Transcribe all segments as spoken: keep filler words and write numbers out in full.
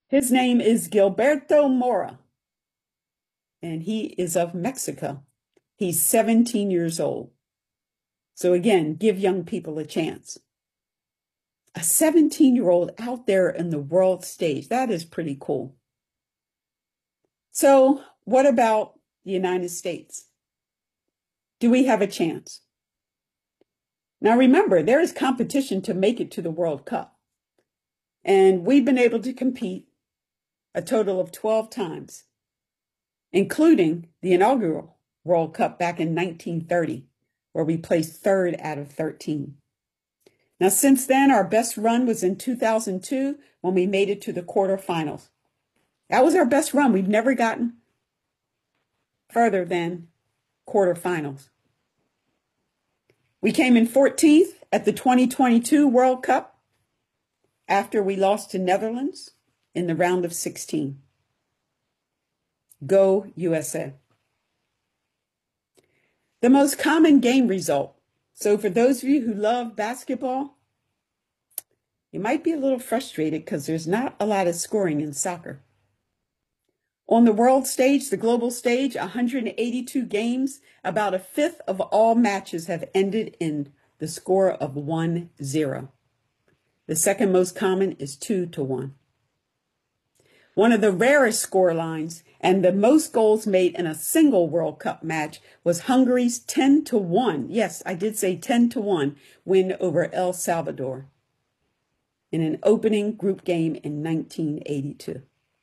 His name is Gilberto Mora, and he is of Mexico. He's seventeen years old. So again, give young people a chance. A seventeen-year-old out there in the world stage, that is pretty cool. So what about the United States? Do we have a chance? Now remember, there is competition to make it to the World Cup. And we've been able to compete a total of twelve times, including the inaugural World Cup back in nineteen thirty, where we placed third out of thirteen. Now, since then, our best run was in two thousand two when we made it to the quarterfinals. That was our best run. We've never gotten further than quarterfinals. We came in fourteenth at the twenty twenty-two World Cup after we lost to Netherlands in the round of sixteen. Go U S A. The most common game result. So for those of you who love basketball, you might be a little frustrated because there's not a lot of scoring in soccer. On the world stage, the global stage, one hundred eighty-two games, about a fifth of all matches have ended in the score of one zero. The second most common is two to one. One of the rarest score lines and the most goals made in a single World Cup match was Hungary's ten to one. Yes, I did say ten to one win over El Salvador in an opening group game in nineteen eighty-two.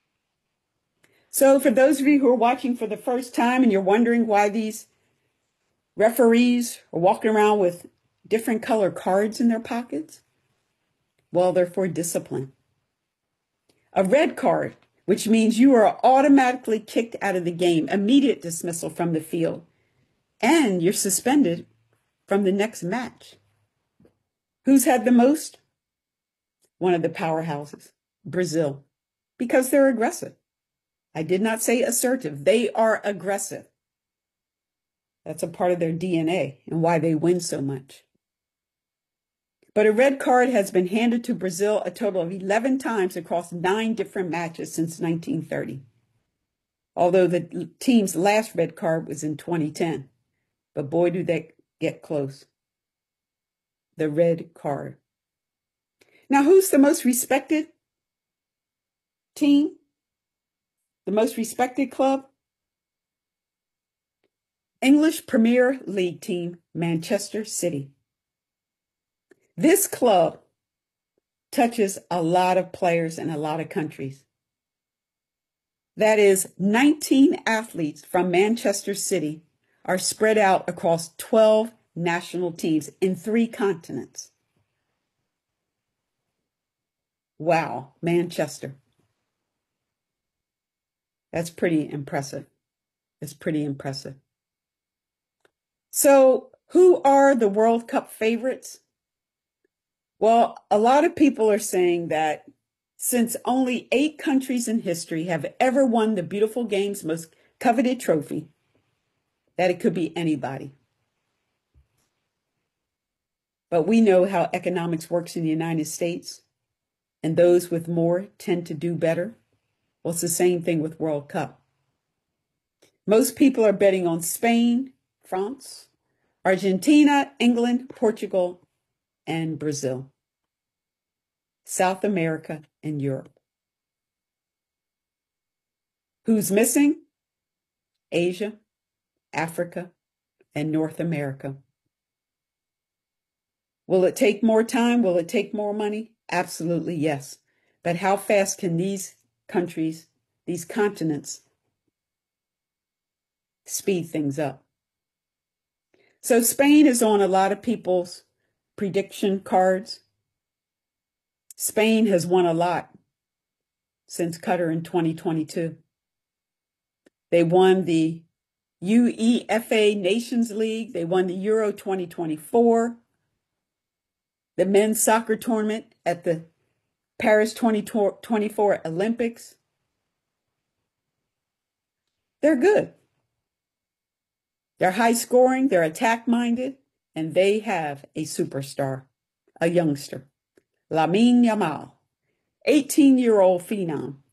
So for those of you who are watching for the first time and you're wondering why these referees are walking around with different color cards in their pockets, well, they're for discipline. A red card, which means you are automatically kicked out of the game, immediate dismissal from the field, and you're suspended from the next match. Who's had the most? One of the powerhouses, Brazil, because they're aggressive. I did not say assertive. They are aggressive. That's a part of their D N A and why they win so much. But a red card has been handed to Brazil a total of eleven times across nine different matches since nineteen thirty. Although the team's last red card was in twenty ten. But boy, do they get close. The red card. Now, who's the most respected team? The most respected club? English Premier League team, Manchester City. This club touches a lot of players in a lot of countries. That is, nineteen athletes from Manchester City are spread out across twelve national teams in three continents. Wow, Manchester. That's pretty impressive. It's pretty impressive. So, who are the World Cup favorites? Well, a lot of people are saying that since only eight countries in history have ever won the beautiful game's most coveted trophy, that it could be anybody. But we know how economics works in the United States, and those with more tend to do better. Well, it's the same thing with World Cup. Most people are betting on Spain, France, Argentina, England, Portugal, and Brazil, South America, and Europe. Who's missing? Asia, Africa, and North America. Will it take more time? Will it take more money? Absolutely, yes. But how fast can these countries, these continents, speed things up? So Spain is on a lot of people's prediction cards. Spain has won a lot since Qatar in twenty twenty-two. They won the UEFA Nations League. They won the Euro twenty twenty-four. The men's soccer tournament at the Paris twenty twenty-four Olympics. They're good. They're high scoring, they're attack minded, and they have a superstar, a youngster, Lamine Yamal, eighteen year old phenom.